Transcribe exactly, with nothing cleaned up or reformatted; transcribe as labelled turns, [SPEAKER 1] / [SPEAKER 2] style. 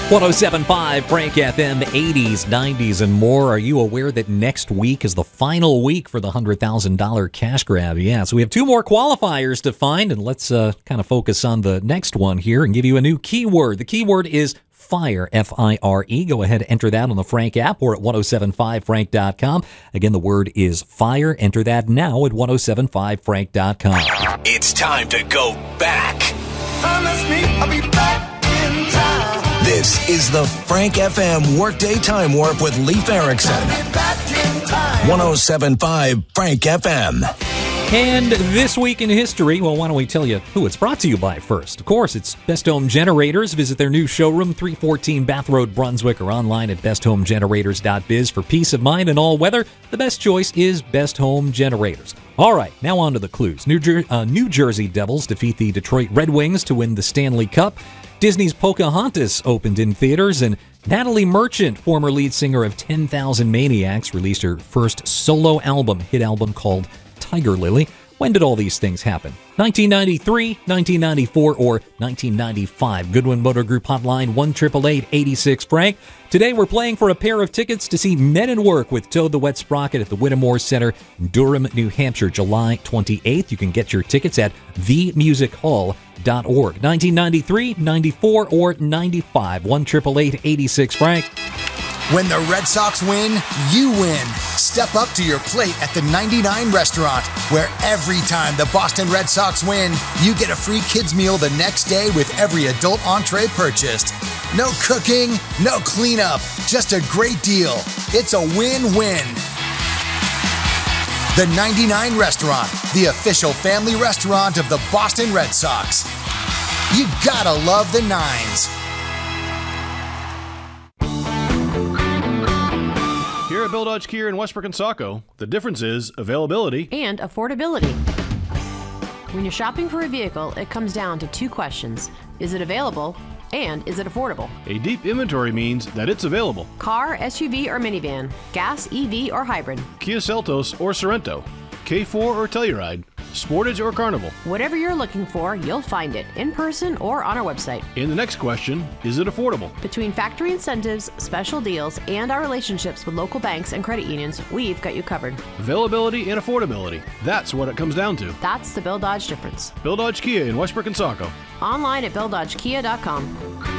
[SPEAKER 1] one oh seven point five Frank F M, eighties, nineties, and more. Are you aware that next week is the final week for the one hundred thousand dollars cash grab? Yeah, so we have two more qualifiers to find, and let's uh, kind of focus on the next one here and give you a new keyword. The keyword is FIRE, F I R E. Go ahead and enter that on the Frank app or at ten seventy-five frank dot com. Again, the word is FIRE. Enter that now at ten seventy-five frank dot com.
[SPEAKER 2] It's time to go back.
[SPEAKER 3] Promise me I'll be back in time.
[SPEAKER 2] This is the Frank F M Workday Time Warp with Leif Erikson.
[SPEAKER 3] I'll be back in time.
[SPEAKER 2] ten seventy-five Frank F M.
[SPEAKER 1] And this week in history, well, why don't we tell you who it's brought to you by first? Of course, it's Best Home Generators. Visit their new showroom, three fourteen Bath Road, Brunswick, or online at best home generators dot biz for peace of mind in all weather. The best choice is Best Home Generators. All right, now on to the clues. New, Jer- uh, New Jersey Devils defeat the Detroit Red Wings to win the Stanley Cup. Disney's Pocahontas opened in theaters, and Natalie Merchant, former lead singer of ten thousand Maniacs, released her first solo album, hit album called Tiger Lily. When did all these things happen? nineteen ninety-three, nineteen ninety-four, or nineteen ninety-five? Goodwin Motor Group hotline one eight eight eight, eight six Frank. Today we're playing for a pair of tickets to see Men at Work with Toad the Wet Sprocket at the Whittemore Center in Durham, New Hampshire, July twenty-eighth. You can get your tickets at the music hall dot org. nineteen ninety-three, ninety-four, or ninety-five? one eight eight eight, eight six Frank.
[SPEAKER 4] When the Red Sox win, you win. Step up to your plate at the ninety-nine Restaurant, where every time the Boston Red Sox win, you get a free kids meal the next day with every adult entree purchased. No cooking, no cleanup, just a great deal. It's a win-win. The ninety-nine Restaurant, the official family restaurant of the Boston Red Sox. You gotta love the nines.
[SPEAKER 5] Here at Bill Dodge Kia in Westbrook and Saco, the difference is availability
[SPEAKER 6] and affordability. When you're shopping for a vehicle, it comes down to two questions. Is it available? And is it affordable?
[SPEAKER 5] A deep inventory means that it's available.
[SPEAKER 6] Car, S U V, or minivan, gas, E V, or hybrid,
[SPEAKER 5] Kia Seltos or Sorento, K four or Telluride, Sportage or Carnival.
[SPEAKER 6] whatever you're looking for, you'll find it in person or on our website.
[SPEAKER 5] And the next question, is it affordable?
[SPEAKER 6] Between factory incentives, special deals, and our relationships with local banks and credit unions, we've got you covered.
[SPEAKER 5] Availability and affordability. That's what it comes down to.
[SPEAKER 6] That's the Bill Dodge difference.
[SPEAKER 5] Bill Dodge Kia in Westbrook and Saco.
[SPEAKER 6] Online at bill dodge kia dot com.